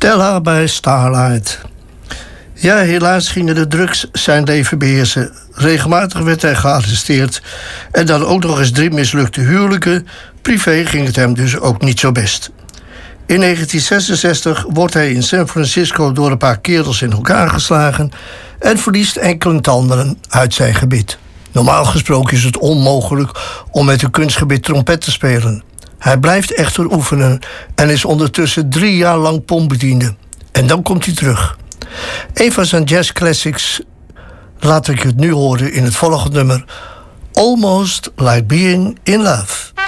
Stella bij Starlight. Ja, helaas gingen de drugs zijn leven beheersen. Regelmatig werd hij gearresteerd. En dan ook nog eens 3 mislukte huwelijken. Privé ging het hem dus ook niet zo best. In 1966 wordt hij in San Francisco door een paar kerels in elkaar geslagen en verliest enkele tanden uit zijn gebit. Normaal gesproken is het onmogelijk om met een kunstgebit trompet te spelen. Hij blijft echter oefenen en is ondertussen 3 jaar lang pompbediende. En dan komt hij terug. Een van zijn jazzclassics laat ik het nu horen in het volgende nummer: Almost Like Being in Love.